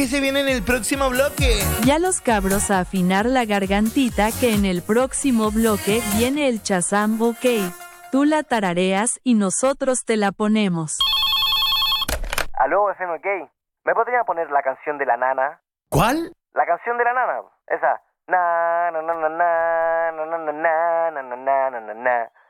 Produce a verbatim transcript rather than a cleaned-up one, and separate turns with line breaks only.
¿Qué se viene en el próximo bloque?
Ya los cabros a afinar la gargantita que en el próximo bloque viene el Shazam, ok. Tú la tarareas y nosotros te la ponemos.
Aló, F M K. ¿Me podría poner la canción de la nana?
¿Cuál?
La canción de la nana. Esa. Na na na na na na na na na na na na na.